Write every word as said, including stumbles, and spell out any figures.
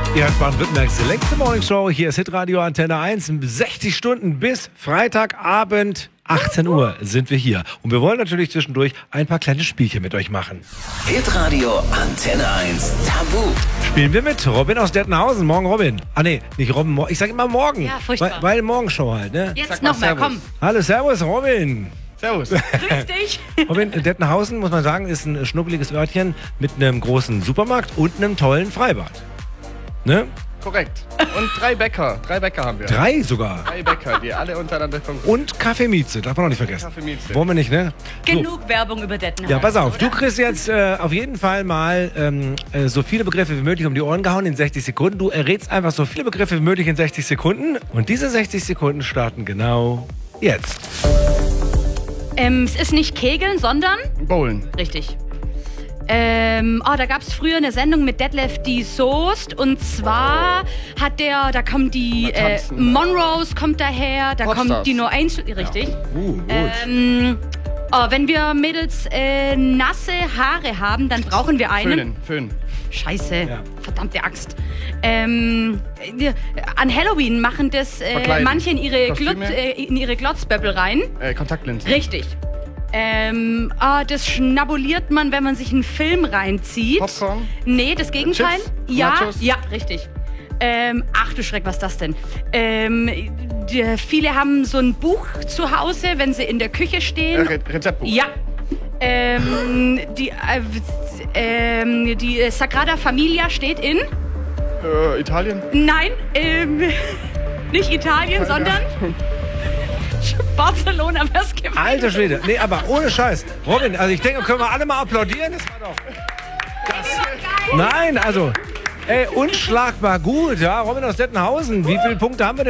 Ihr hört Baden-Württembergs längste Morningshow. Hier ist Hitradio Antenne eins. sechzig Stunden bis Freitagabend achtzehn Uhr sind wir hier. Und wir wollen natürlich zwischendurch ein paar kleine Spielchen mit euch machen. Hitradio Antenne eins Tabu. Spielen wir mit Robin aus Dettenhausen. Morgen, Robin. Ah, nee, nicht Robin. Ich sag immer morgen. Ja, furchtbar. Weil, weil Morgenshow halt, ne? Jetzt nochmal, komm. Hallo, servus, Robin. Servus. Grüß dich. Robin, Dettenhausen, muss man sagen, ist ein schnuckeliges Örtchen mit einem großen Supermarkt und einem tollen Freibad. Ne? Korrekt. Und drei Bäcker. Drei Bäcker haben wir. Drei sogar. Drei Bäcker, die alle untereinander konkurrieren. Und Kaffee Mieze, darf man auch nicht vergessen. Kaffee Mieze. Wollen wir nicht, ne? Genug Werbung über Dettenhaus. Ja, pass auf, oder? du kriegst jetzt äh, auf jeden Fall mal ähm, äh, so viele Begriffe wie möglich um die Ohren gehauen in sechzig Sekunden. Du errätst einfach so viele Begriffe wie möglich in sechzig Sekunden. Und diese sechzig Sekunden starten genau jetzt. Ähm, es ist nicht Kegeln, sondern... Bowlen. Richtig. Ähm, oh, da gab es früher eine Sendung mit Detlef die Soest und zwar hat der, da kommt die äh, Monrose kommt daher, da Popstars. kommt die No Angel, richtig. Uh, gut. Ähm, oh, wenn wir Mädels äh, nasse Haare haben, dann brauchen wir einen. Föhnen. Föhn. Scheiße, Ja. verdammte Axt. Ähm, wir, an Halloween machen das äh, Verkleiden. manche in ihre, Kostüme? Glotz, äh, in ihre Glotzböppel rein. Äh, Kontaktlinsen. Richtig. Ähm, ah, das schnabuliert man, wenn man sich einen Film reinzieht. Popcorn? Nee, das Gegenteil. Chips? Ja, Nachos? ja, richtig. Ähm, ach du Schreck, was ist das denn? Ähm, die, viele haben so ein Buch zu Hause, wenn sie in der Küche Äh, stehen. Re Rezeptbuch. Ja. Ähm, die, äh, ähm, die äh, Sagrada Familia steht in? Äh, Italien? Nein, ähm, nicht Italien, sondern Barcelona. Was gewinnt? Alter Schwede. Nee, aber ohne Scheiß. Robin, also ich denke, können wir alle mal applaudieren? Das war doch... Das, nein, also... Ey, unschlagbar gut, ja. Robin aus Dettenhausen. Wie viele Punkte haben wir denn?